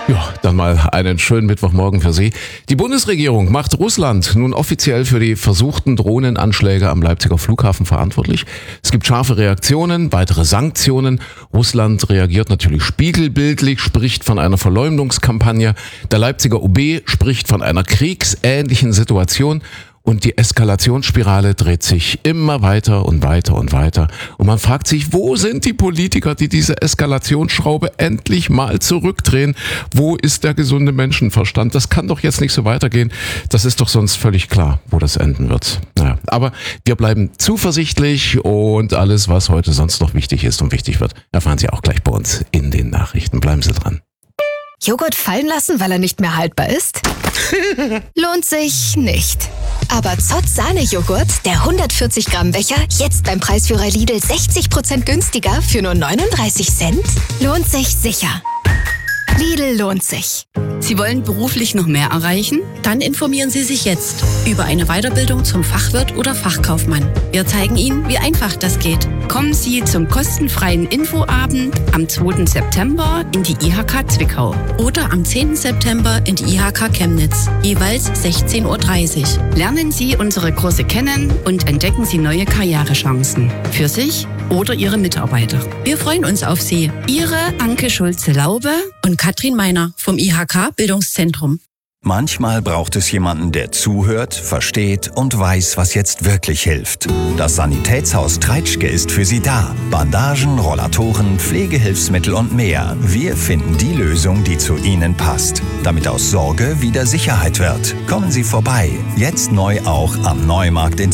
Ja, dann mal einen schönen Mittwochmorgen für Sie. Die Bundesregierung macht Russland nun offiziell für die versuchten Drohnenanschläge am Leipziger Flughafen verantwortlich. Es gibt scharfe Reaktionen, weitere Sanktionen. Russland reagiert natürlich spiegelbildlich, spricht von einer Verleumdungskampagne. Der Leipziger OB spricht von einer kriegsähnlichen Situation. Und die Eskalationsspirale dreht sich immer weiter und weiter und weiter. Und man fragt sich, wo sind die Politiker, die diese Eskalationsschraube endlich mal zurückdrehen? Wo ist der gesunde Menschenverstand? Das kann doch jetzt nicht so weitergehen. Das ist doch sonst völlig klar, wo das enden wird. Naja, aber wir bleiben zuversichtlich und alles, was heute sonst noch wichtig ist und wichtig wird, erfahren Sie auch gleich bei uns in den Nachrichten. Bleiben Sie dran. Joghurt fallen lassen, weil er nicht mehr haltbar ist? Lohnt sich nicht. Aber Zott Sahne-Joghurt, der 140 Gramm Becher, jetzt beim Preisführer Lidl 60% günstiger für nur 39 Cent? Lohnt sich sicher. Lidl lohnt sich. Sie wollen beruflich noch mehr erreichen? Dann informieren Sie sich jetzt über eine Weiterbildung zum Fachwirt oder Fachkaufmann. Wir zeigen Ihnen, wie einfach das geht. Kommen Sie zum kostenfreien Infoabend am 2. September in die IHK Zwickau oder am 10. September in die IHK Chemnitz, jeweils 16:30 Uhr. Lernen Sie unsere Kurse kennen und entdecken Sie neue Karrierechancen für sich oder Ihre Mitarbeiter. Wir freuen uns auf Sie. Ihre Anke Schulze-Laube und Katrin Meiner vom IHK Bildungszentrum. Manchmal braucht es jemanden, der zuhört, versteht und weiß, was jetzt wirklich hilft. Das Sanitätshaus Treitschke ist für Sie da. Bandagen, Rollatoren, Pflegehilfsmittel und mehr. Wir finden die Lösung, die zu Ihnen passt. Damit aus Sorge wieder Sicherheit wird. Kommen Sie vorbei. Jetzt neu auch am Neumarkt in